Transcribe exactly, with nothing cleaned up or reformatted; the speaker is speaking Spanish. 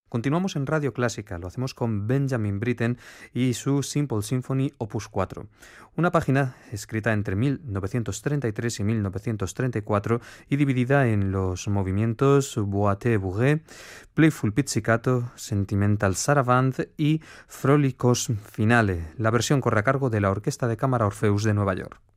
Continuamos en Radio Clásica, lo hacemos con Benjamin Britten y su Simple Symphony Opus cuatro, una página escrita entre mil novecientos treinta y tres y mil novecientos treinta y cuatro y dividida en los movimientos Boite-Bourrée, Playful Pizzicato, Sentimental Sarabande y Frolicos Finale. La versión corre a cargo de la Orquesta de Cámara Orpheus de Nueva York.